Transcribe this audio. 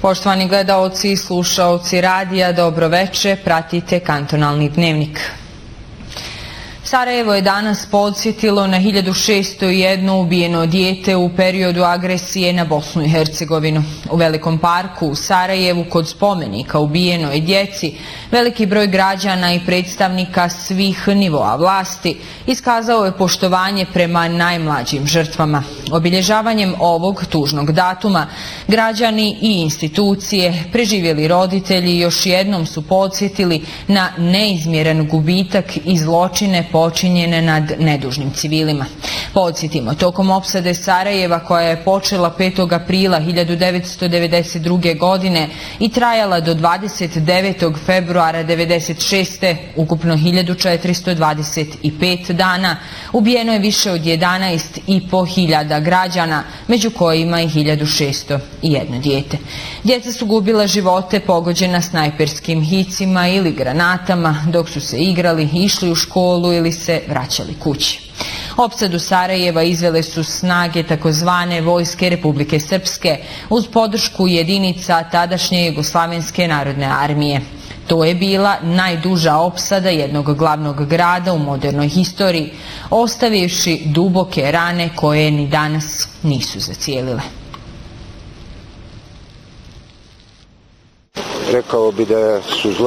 Poštovani gledaoci i slušaoci radija, dobro veče, pratite Kantonalni dnevnik. Sarajevo je danas podsjetilo na 1601 ubijeno dijete u periodu agresije na Bosnu i Hercegovinu. U Velikom parku u Sarajevu kod spomenika ubijenoj djeci veliki broj građana i predstavnika svih nivoa vlasti iskazao je poštovanje prema najmlađim žrtvama. Obilježavanjem ovog tužnog datuma građani i institucije, preživjeli roditelji još jednom su podsjetili na neizmjeren gubitak i zločine počinjene nad nedužnim civilima. Podsjetimo, tokom opsade Sarajeva koja je počela 5. aprila 1992. godine i trajala do 29. februara 1996. ukupno 1425 dana, ubijeno je više od 11.500 građana, među kojima i 1601 dijete. Djeca su gubila živote pogođena snajperskim hicima ili granatama dok su se igrali, išli u školu ili se vraćali kući. Opsadu Sarajeva izvele su snage takozvane Vojske Republike Srpske uz podršku jedinica tadašnje Jugoslavenske narodne armije. To je bila najduža opsada jednog glavnog grada u modernoj historiji, ostavivši duboke rane koje ni danas nisu zacijelile. Rekao bi da su